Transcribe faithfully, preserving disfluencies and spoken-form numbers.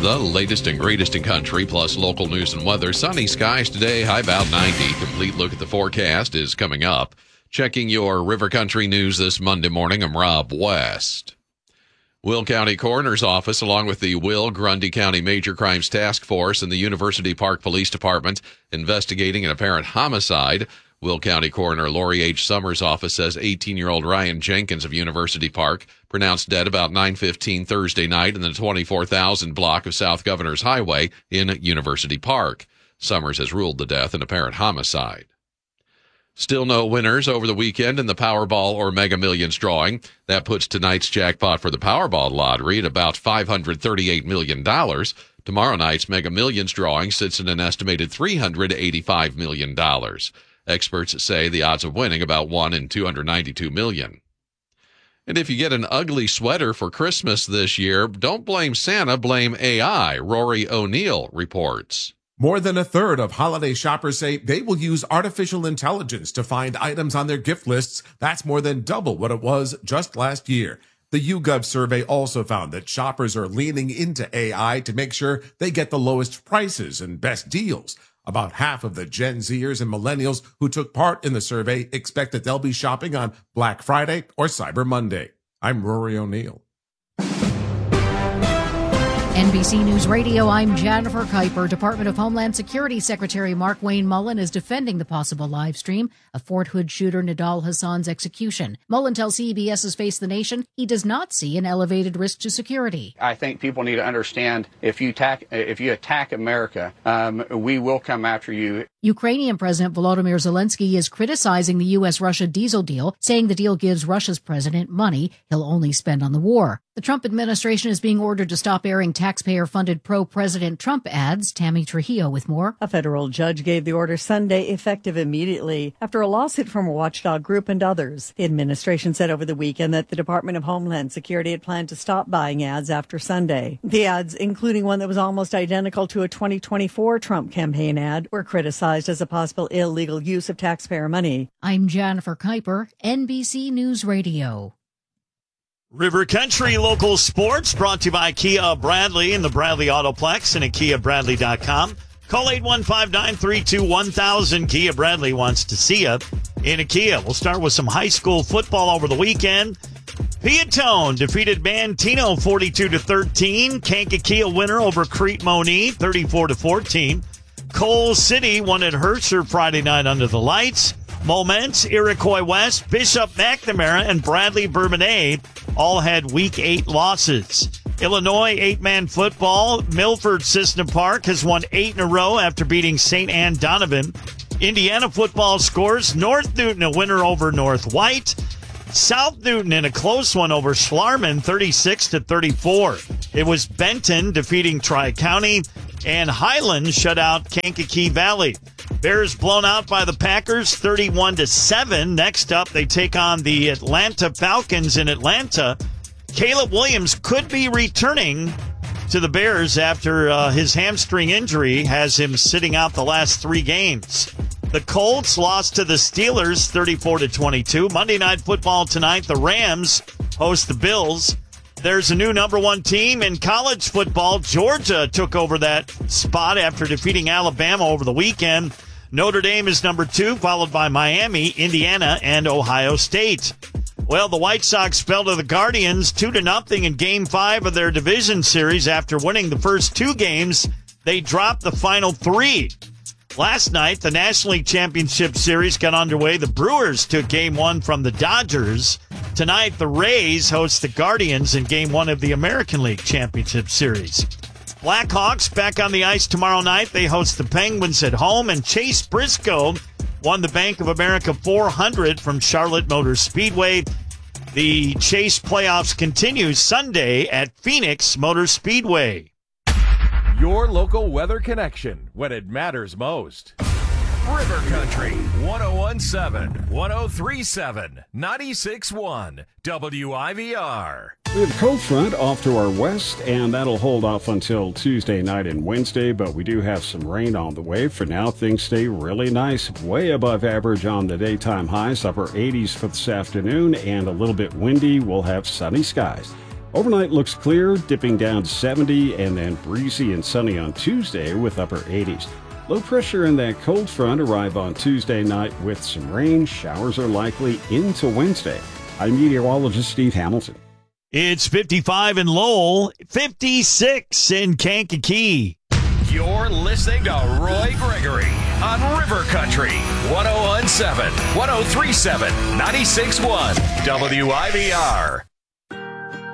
The latest and greatest in country, plus local news and weather. Sunny skies today, high about ninety. Complete look at the forecast is coming up. Checking your River Country news this Monday morning, I'm Rob West. Will County Coroner's Office, along with the Will Grundy County Major Crimes Task Force and the University Park Police Department, investigating an apparent homicide. Will County Coroner Lori H. Summers' office says eighteen-year-old Ryan Jenkins of University Park pronounced dead about nine fifteen Thursday night in the twenty-four thousand block of South Governors Highway in University Park. Summers has ruled the death an apparent homicide. Still no winners over the weekend in the Powerball or Mega Millions drawing. That puts tonight's jackpot for the Powerball lottery at about five hundred thirty-eight million dollars. Tomorrow night's Mega Millions drawing sits at an estimated three hundred eighty-five million dollars. Experts say the odds of winning about one in two hundred ninety-two million. And if you get an ugly sweater for Christmas this year, don't blame Santa, blame A I, Rory O'Neill reports. More than a third of holiday shoppers say they will use artificial intelligence to find items on their gift lists. That's more than double what it was just last year. The YouGov survey also found that shoppers are leaning into A I to make sure they get the lowest prices and best deals. About half of the Gen Zers and millennials who took part in the survey expect that they'll be shopping on Black Friday or Cyber Monday. I'm Rory O'Neill. N B C News Radio, I'm Jennifer Kuiper. Department of Homeland Security Secretary Mark-Wayne Mullen is defending the possible live stream of Fort Hood shooter Nidal Hassan's execution. Mullen tells CBS's Face the Nation he does not see an elevated risk to security. I think people need to understand if you attack, if you attack America, um, we will come after you. Ukrainian President Volodymyr Zelensky is criticizing the U S Russia diesel deal, saying the deal gives Russia's president money he'll only spend on the war. The Trump administration is being ordered to stop airing taxpayer-funded pro-President Trump ads. Tammy Trujillo with more. A federal judge gave the order Sunday, effective immediately, after a lawsuit from a watchdog group and others. The administration said over the weekend that the Department of Homeland Security had planned to stop buying ads after Sunday. The ads, including one that was almost identical to a twenty twenty-four Trump campaign ad, were criticized as a possible illegal use of taxpayer money. I'm Jennifer Kuiper, N B C News Radio. River Country Local Sports brought to you by Kia Bradley and the Bradley Autoplex and at kia bradley dot com. Call eight one five, nine three two, one thousand. Kia Bradley wants to see you in a Kia. We'll start with some high school football over the weekend. Piatone defeated Mantino forty-two to thirteen. Kankakee winner over Crete Monee thirty-four to fourteen. Coal City won at Herscher Friday night under the lights. Moments, Iroquois West, Bishop McNamara, and Bradley Bourbonnais all had week eight losses. Illinois eight-man football, Milford Cissna Park has won eight in a row after beating Saint Anne Donovan. Indiana football scores, North Newton a winner over North White. South Newton in a close one over Schlarman, thirty-six to thirty-four. It was Benton defeating Tri-County, and Highland shut out Kankakee Valley. Bears blown out by the Packers, thirty-one to seven. Next up, they take on the Atlanta Falcons in Atlanta. Caleb Williams could be returning to the Bears after uh, his hamstring injury has him sitting out the last three games. The Colts lost to the Steelers, thirty-four to twenty-two. Monday Night Football tonight, the Rams host the Bills. There's a new number one team in college football. Georgia took over that spot after defeating Alabama over the weekend. Notre Dame is number two, followed by Miami, Indiana, and Ohio State. Well, the White Sox fell to the Guardians two to nothing in Game five of their division series. After winning the first two games, they dropped the final three. Last night, the National League Championship Series got underway. The Brewers took Game one from the Dodgers. Tonight, the Rays host the Guardians in Game one of the American League Championship Series. Blackhawks back on the ice tomorrow night. They host the Penguins at home, and Chase Briscoe won the Bank of America four hundred from Charlotte Motor Speedway. The Chase playoffs continue Sunday at Phoenix Motor Speedway. Your local weather connection when it matters most. River Country, one oh one point seven, one oh three point seven, ninety-six point one, W I V R. We have a cold front off to our west, and that'll hold off until Tuesday night and Wednesday, but we do have some rain on the way. For now, things stay really nice, way above average on the daytime highs, upper eighties for this afternoon, and a little bit windy. We'll have sunny skies. Overnight looks clear, dipping down to seventy, and then breezy and sunny on Tuesday with upper eighties. Low pressure and that cold front arrive on Tuesday night with some rain. Showers are likely into Wednesday. I'm meteorologist Steve Hamilton. It's fifty-five in Lowell, fifty-six in Kankakee. You're listening to Roy Gregory on River Country, one oh one seven, one oh three seven, ninety-six point one W I B R.